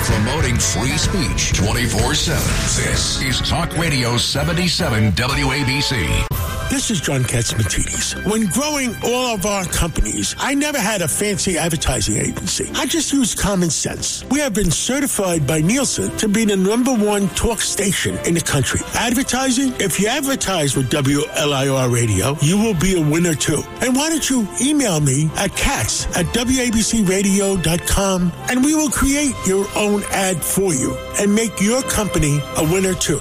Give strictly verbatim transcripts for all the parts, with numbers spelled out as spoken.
promoting free speech twenty-four seven. This is Talk Radio seventy-seven W A B C. This is John Katzmatidis. When growing all of our companies, I never had a fancy advertising agency. I just used common sense. We have been certified by Nielsen to be the number one talk station in the country. Advertising? If you advertise with W L I R Radio, you will be a winner too. And why don't you email me at katz at W A B C radio dot com and we will create your own ad for you and make your company a winner too.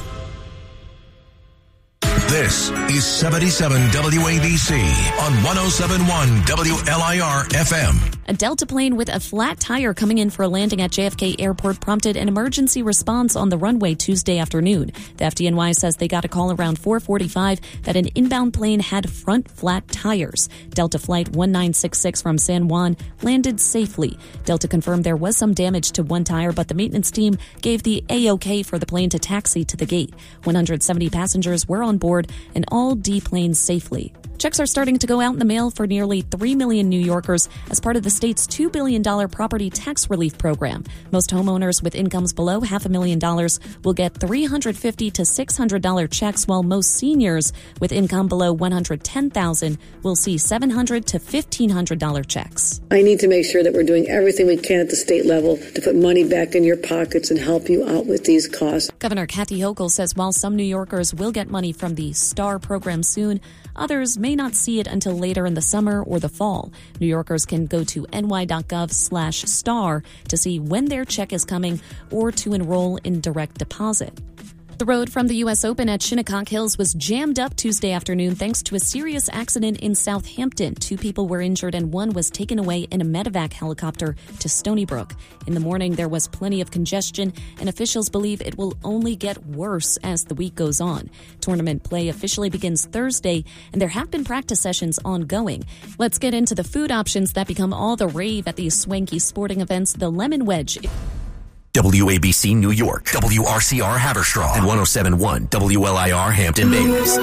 This is seventy-seven W A B C on one oh seven point one W L I R F M. A Delta plane with a flat tire coming in for a landing at J F K Airport prompted an emergency response on the runway Tuesday afternoon. The F D N Y says they got a call around four forty-five that an inbound plane had front flat tires. Delta Flight one nine six six from San Juan landed safely. Delta confirmed there was some damage to one tire, but the maintenance team gave the A-OK for the plane to taxi to the gate. one hundred seventy passengers were on board and all deplaned safely. Checks are starting to go out in the mail for nearly three million New Yorkers as part of the state's two billion dollars property tax relief program. Most homeowners with incomes below half a million dollars will get three hundred fifty to six hundred dollars checks, while most seniors with income below one hundred ten thousand dollars will see seven hundred to fifteen hundred dollars checks. I need to make sure that we're doing everything we can at the state level to put money back in your pockets and help you out with these costs. Governor Kathy Hochul says while some New Yorkers will get money from the STAR program soon, others may not see it until later in the summer or the fall. New Yorkers can go to ny.gov slash star to see when their check is coming or to enroll in direct deposit. The road from the U S Open at Shinnecock Hills was jammed up Tuesday afternoon thanks to a serious accident in Southampton. Two people were injured and one was taken away in a medevac helicopter to Stony Brook. In the morning, there was plenty of congestion, and officials believe it will only get worse as the week goes on. Tournament play officially begins Thursday, and there have been practice sessions ongoing. Let's get into the food options that become all the rave at these swanky sporting events. The Lemon Wedge. W A B C New York, W R C R Haverstraw, and one oh seven point one W L I R Hampton Bays.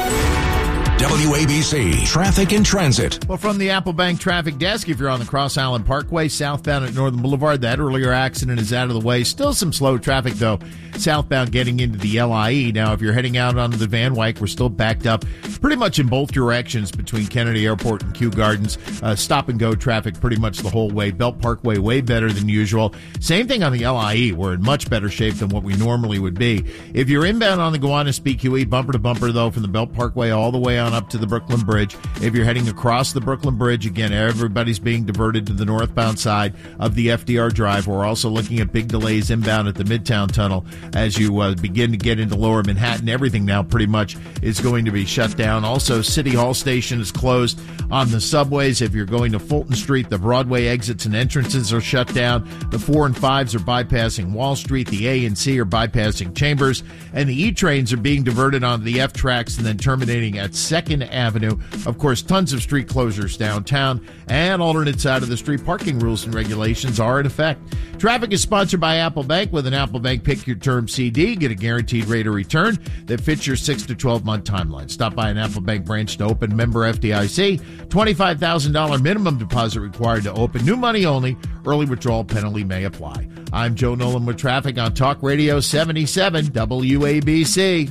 W A B C Traffic and Transit. Well, from the Apple Bank Traffic Desk, if you're on the Cross Island Parkway, southbound at Northern Boulevard, that earlier accident is out of the way. Still some slow traffic, though, southbound getting into the L I E. Now, if you're heading out onto the Van Wyck, we're still backed up pretty much in both directions between Kennedy Airport and Kew Gardens. Uh, stop-and-go traffic pretty much the whole way. Belt Parkway way better than usual. Same thing on the L I E. We're in much better shape than what we normally would be. If you're inbound on the Gowanus B Q E, bumper to bumper, though, from the Belt Parkway all the way on up to the Brooklyn Bridge. If you're heading across the Brooklyn Bridge, again, everybody's being diverted to the northbound side of the F D R Drive. We're also looking at big delays inbound at the Midtown Tunnel as you uh, begin to get into lower Manhattan. Everything now pretty much is going to be shut down. Also, City Hall Station is closed on the subways. If you're going to Fulton Street, the Broadway exits and entrances are shut down. The four and fives are bypassing Wall Street. The A and C are bypassing Chambers. And the E trains are being diverted onto the F tracks and then terminating at Second Avenue. Of course, tons of street closures downtown, and alternate side of the street parking rules and regulations are in effect. Traffic is sponsored by Apple Bank. With an Apple Bank Pick Your Term C D, get a guaranteed rate of return that fits your six to twelve month timeline. Stop by an Apple Bank branch to open. Member F D I C. twenty-five thousand dollars minimum deposit required to open. New money only. Early withdrawal penalty may apply. I'm Joe Nolan with traffic on Talk Radio seventy-seven W A B C.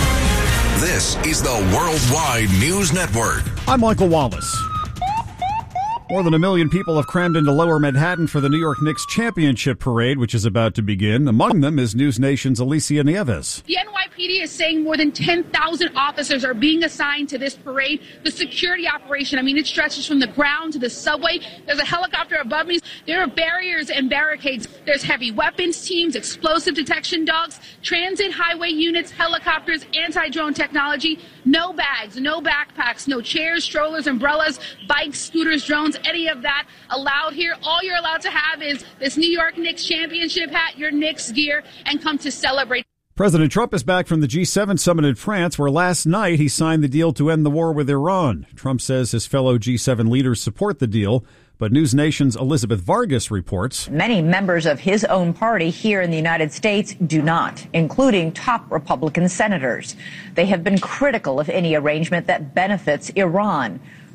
This is the Worldwide News Network. I'm Michael Wallace. More than a million people have crammed into Lower Manhattan for the New York Knicks championship parade, which is about to begin. Among them is News Nation's Alicia Nieves. The N Y P D is saying more than ten thousand officers are being assigned to this parade. The security operation, I mean, it stretches from the ground to the subway. There's a helicopter above me. There are barriers and barricades. There's heavy weapons teams, explosive detection dogs, transit highway units, helicopters, anti-drone technology. No bags, no backpacks, no chairs, strollers, umbrellas, bikes, scooters, drones, any of that allowed here. All you're allowed to have is this New York Knicks championship hat, your Knicks gear, and come to celebrate. President Trump is back from the G seven summit in France, where last night he signed the deal to end the war with Iran. Trump says his fellow G seven leaders support the deal, but News Nation's Elizabeth Vargas reports many members of his own party here in the United States do not, including top Republican senators. They have been critical of any arrangement that benefits Iran.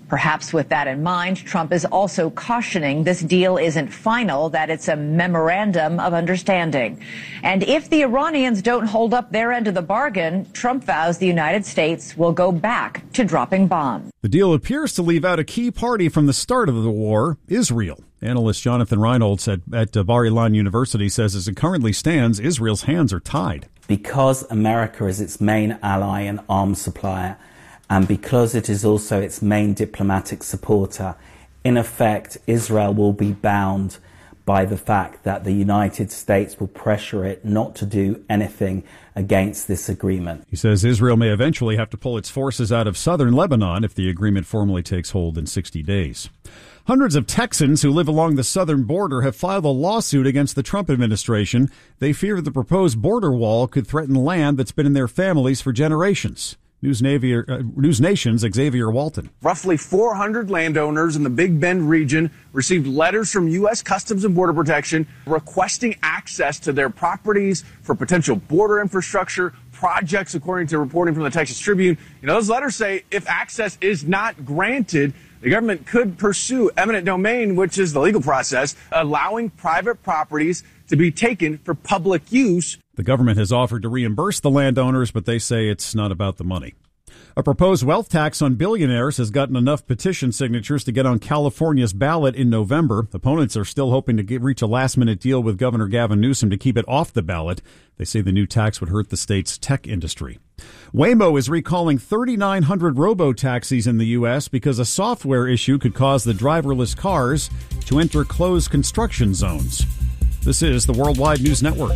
Perhaps with that in mind, Trump is also cautioning this deal isn't final, that it's a memorandum of understanding. And if the Iranians don't hold up their end of the bargain, Trump vows the United States will go back to dropping bombs. The deal appears to leave out a key party from the start of the war, Israel. Analyst Jonathan Reinhold said at Bar-Ilan University says as it currently stands, Israel's hands are tied. Because America is its main ally and arms supplier, and because it is also its main diplomatic supporter, in effect, Israel will be bound by the fact that the United States will pressure it not to do anything against this agreement. He says Israel may eventually have to pull its forces out of southern Lebanon if the agreement formally takes hold in sixty days. Hundreds of Texans who live along the southern border have filed a lawsuit against the Trump administration. They fear the proposed border wall could threaten land that's been in their families for generations. News, Navy, uh, News Nation's Xavier Walton. Roughly four hundred landowners in the Big Bend region received letters from U S Customs and Border Protection requesting access to their properties for potential border infrastructure projects, according to reporting from the Texas Tribune. You know, those letters say if access is not granted, the government could pursue eminent domain, which is the legal process, allowing private properties to be taken for public use. The government has offered to reimburse the landowners, but they say it's not about the money. A proposed wealth tax on billionaires has gotten enough petition signatures to get on California's ballot in November. Opponents are still hoping to get, reach a last-minute deal with Governor Gavin Newsom to keep it off the ballot. They say the new tax would hurt the state's tech industry. Waymo is recalling thirty-nine hundred robo-taxis in the U S because a software issue could cause the driverless cars to enter closed construction zones. This is the Worldwide News Network.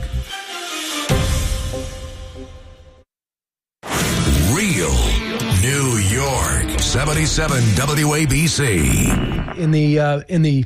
Real New York, seventy-seven W A B C. In the uh, in the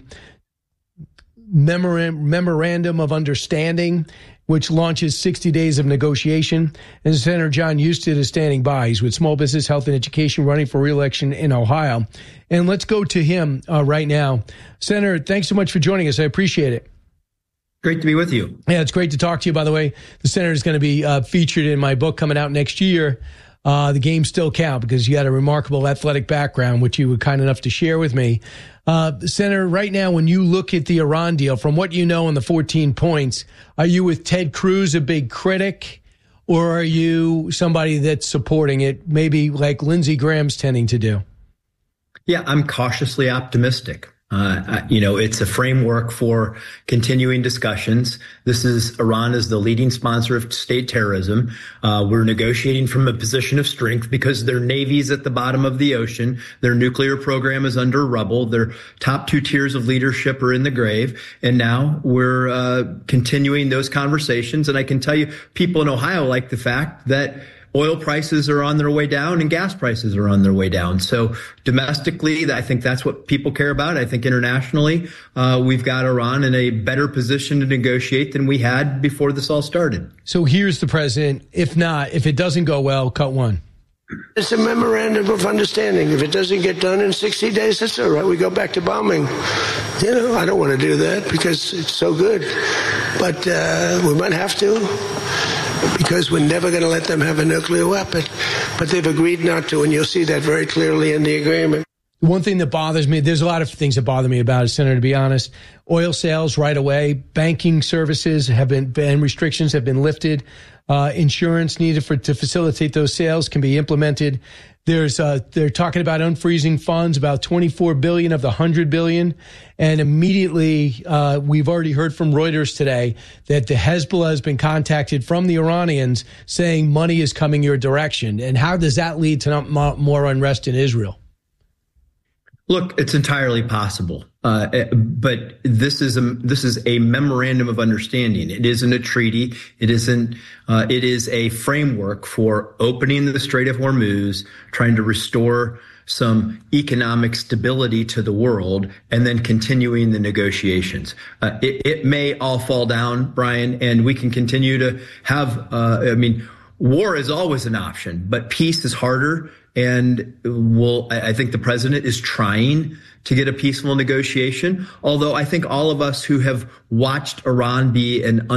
memorandum, memorandum of understanding, which launches sixty days of negotiation, and Senator John Husted is standing by. He's with Small Business, Health, and Education, running for re-election in Ohio. And let's go to him uh, right now. Senator, thanks so much for joining us. I appreciate it. Great to be with you. Yeah, it's great to talk to you. By the way, the senator is going to be uh, featured in my book coming out next year. Uh, the games still count because you had a remarkable athletic background, which you were kind enough to share with me. Uh, Senator, right now, when you look at the Iran deal, from what you know in the fourteen points, are you with Ted Cruz, a big critic, or are you somebody that's supporting it, maybe like Lindsey Graham's tending to do? Yeah, I'm cautiously optimistic. Uh, you know, it's a framework for continuing discussions. This is Iran is the leading sponsor of state terrorism. Uh, we're negotiating from a position of strength because their navy's at the bottom of the ocean. Their nuclear program is under rubble. Their top two tiers of leadership are in the grave. And now we're uh, continuing those conversations. And I can tell you, people in Ohio like the fact that oil prices are on their way down and gas prices are on their way down. So domestically, I think that's what people care about. I think internationally, uh, we've got Iran in a better position to negotiate than we had before this all started. So here's the president. If not, if it doesn't go well, cut one. It's a memorandum of understanding. If it doesn't get done in sixty days, that's all right. We go back to bombing. You know, I don't want to do that because it's so good. But uh, we might have to, because we're never going to let them have a nuclear weapon. But they've agreed not to, and you'll see that very clearly in the agreement. One thing that bothers me, there's a lot of things that bother me about it, Senator, to be honest. Oil sales right away, banking services have been, and restrictions have been lifted. Uh, insurance needed for to facilitate those sales can be implemented. There's uh, they're talking about unfreezing funds, about twenty-four billion of the one hundred billion. And immediately, uh, we've already heard from Reuters today that the Hezbollah has been contacted from the Iranians saying money is coming your direction. And how does that lead to not more unrest in Israel? Look, it's entirely possible, uh, but this is a this is a memorandum of understanding. It isn't a treaty. It isn't. Uh, it is a framework for opening the Strait of Hormuz, trying to restore some economic stability to the world, and then continuing the negotiations. Uh, it, it may all fall down, Brian, and we can continue to have. Uh, I mean, war is always an option, but peace is harder. And we'll, I think the president is trying to get a peaceful negotiation, although I think all of us who have watched Iran be an